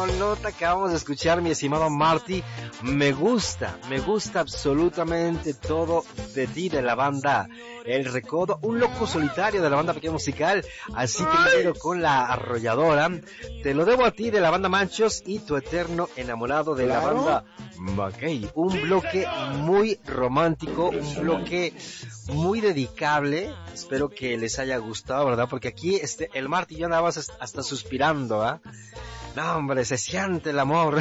rolota que acabamos de escuchar, mi estimado Marty. Me gusta absolutamente todo de ti, de la banda El Recodo, un loco solitario de la banda Pequeño Musical, así que me quedo con La Arrolladora. Te lo debo a ti de la banda Machos y Tu Eterno Enamorado de la banda Mackay. Un bloque muy romántico, un bloque muy dedicable. Espero que les haya gustado, ¿verdad? Porque aquí el Marty y yo nada más hasta suspirando, ¿ah? No, hombre, se siente el amor.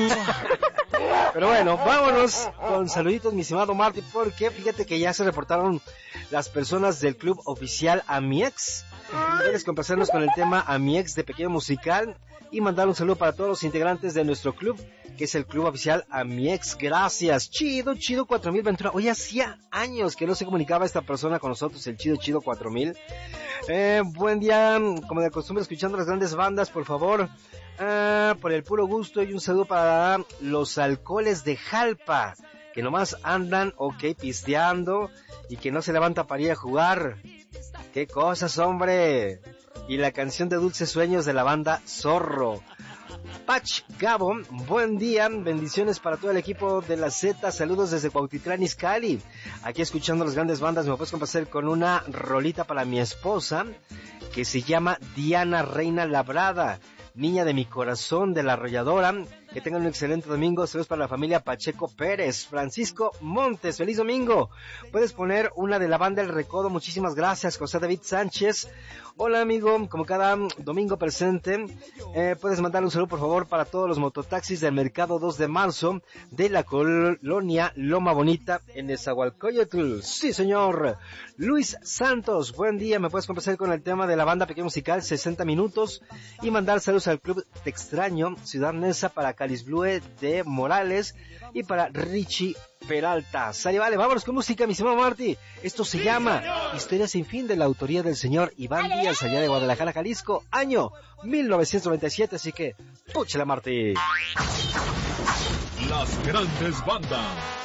Pero bueno, vámonos con saluditos, mi estimado Marty, porque fíjate que ya se reportaron las personas del club oficial A Mi Ex. Quieres complacernos con el tema A Mi Ex de Pequeño Musical y mandar un saludo para todos los integrantes de nuestro club, que es el club oficial A Mi Ex. Gracias. Chido 4000 Ventura. Oye, hacía años que no se comunicaba esta persona con nosotros, el Chido 4000. Buen día, como de costumbre, escuchando las grandes bandas, por favor. Por el puro gusto, y un saludo para los alcoholes de Jalpa, que nomás andan, pisteando, y que no se levantan para ir a jugar. ¡Qué cosas, hombre! Y la canción de Dulces Sueños de la banda Zorro. Pach Gabo, buen día, bendiciones para todo el equipo de la Z, saludos desde Cuautitlán Izcalli, aquí escuchando las grandes bandas. Me puedes complacer con una rolita para mi esposa, que se llama Diana Reina Labrada, niña de mi corazón, de La Arrolladora. Que tengan un excelente domingo. Saludos para la familia Pacheco Pérez. Francisco Montes, feliz domingo. Puedes poner una de la banda El Recodo. Muchísimas gracias, José David Sánchez. Hola, amigo, como cada domingo presente. Puedes mandar un saludo, por favor, para todos los mototaxis del mercado 2 de marzo de la colonia Loma Bonita en Nezahualcóyotl. Sí, señor. Luis Santos, buen día. Me puedes complacer con el tema de la banda Pequeño Musical 60 minutos y mandar saludos al club Te Extraño, Ciudad Neza, para Calis Blue de Morales y para Richie Peralta. Sale, vale, vámonos con música, mi estimado Marty. Esto se llama Historia sin fin, de la autoría del señor Iván Díaz, allá de Guadalajara, Jalisco, año 1997, así que púchale, Marty. Las grandes bandas.